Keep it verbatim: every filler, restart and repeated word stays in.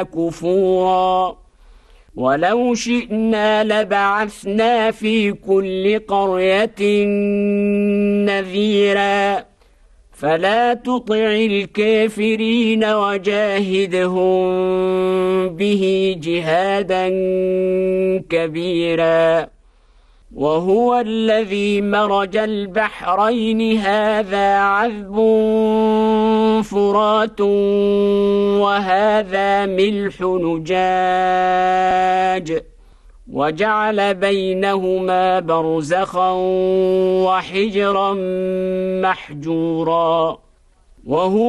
كفورا ولو شئنا لبعثنا في كل قرية نذيرا فلا تطع الكافرين وجاهدهم به جهادا كبيرا وهو الذي مرج البحرين هذا عذب فرات وهذا ملح نجاج وجعل بينهما برزخا وحجرا محجورا وهو